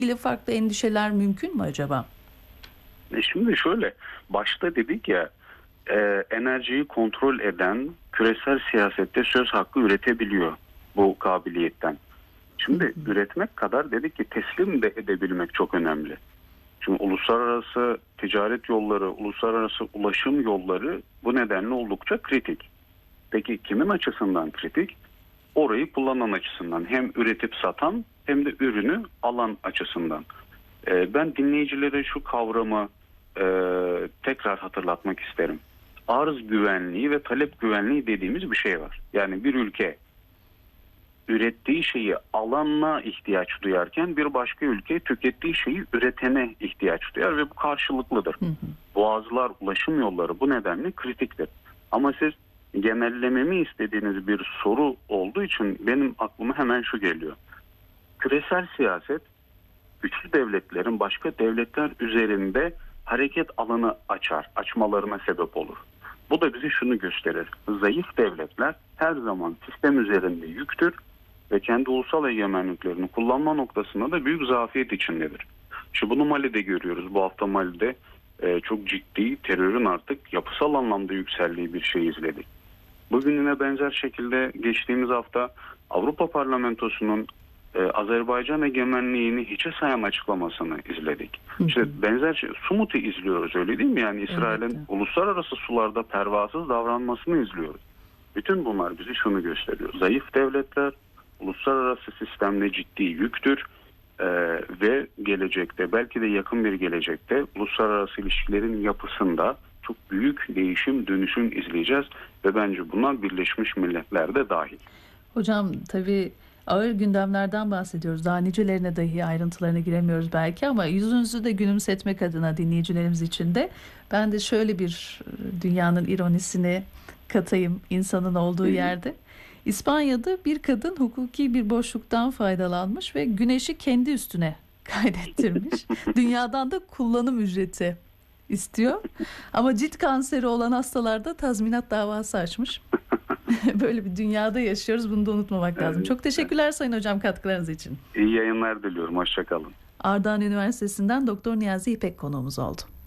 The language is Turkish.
ilgili farklı endişeler mümkün mü acaba? Şimdi şöyle, başta dedik ya, enerjiyi kontrol eden küresel siyasette söz hakkı üretebiliyor bu kabiliyetten. Şimdi üretmek kadar dedik ki teslim de edebilmek çok önemli. Çünkü uluslararası ticaret yolları, uluslararası ulaşım yolları bu nedenle oldukça kritik. Peki kimin açısından kritik? Orayı kullanan açısından, hem üretip satan hem de ürünü alan açısından. Ben dinleyicilere şu kavramı tekrar hatırlatmak isterim. Arz güvenliği ve talep güvenliği dediğimiz bir şey var. Yani bir ülke ürettiği şeyi alana ihtiyaç duyarken bir başka ülke tükettiği şeyi üretene ihtiyaç duyar ve bu karşılıklıdır. Boğazlar, ulaşım yolları bu nedenle kritiktir. Ama siz genellememi istediğiniz bir soru olduğu için benim aklıma hemen şu geliyor. Küresel siyaset güçlü devletlerin başka devletler üzerinde hareket alanı açmalarına sebep olur. Bu da bize şunu gösterir. Zayıf devletler her zaman sistem üzerinde yüktür ve kendi ulusal egemenliklerini kullanma noktasında da büyük zafiyet içindedir. Şimdi bunu Mali'de görüyoruz. Bu hafta Mali'de çok ciddi terörün artık yapısal anlamda yükseldiği bir şey izledik. Bugün yine benzer şekilde geçtiğimiz hafta Avrupa Parlamentosu'nun Azerbaycan egemenliğini hiçe sayan açıklamasını izledik. İşte benzer şey, Sumut'u izliyoruz, öyle değil mi? Yani İsrail'in uluslararası sularda pervasız davranmasını izliyoruz. Bütün bunlar bize şunu gösteriyor. Zayıf devletler uluslararası sistemde ciddi yüktür ve gelecekte, belki de yakın bir gelecekte uluslararası ilişkilerin yapısında çok büyük değişim, dönüşüm izleyeceğiz ve bence buna Birleşmiş Milletler de dahil. Hocam tabii ağır gündemlerden bahsediyoruz. Daha nicelerine dahi ayrıntılarına giremiyoruz belki ama yüzünüzü de gülümsetmek adına dinleyicilerimiz için de ben de şöyle bir dünyanın ironisini katayım insanın olduğu yerde. İspanya'da bir kadın hukuki bir boşluktan faydalanmış ve güneşi kendi üstüne kaydettirmiş. Dünyadan da kullanım ücreti istiyor. Ama cilt kanseri olan hastalarda tazminat davası açmış. Böyle bir dünyada yaşıyoruz. Bunu da unutmamak lazım. Çok teşekkürler Sayın Hocam katkılarınız için. İyi yayınlar diliyorum. Hoşça kalın. Ardahan Üniversitesi'nden Doktor Niyazi İpek konuğumuz oldu.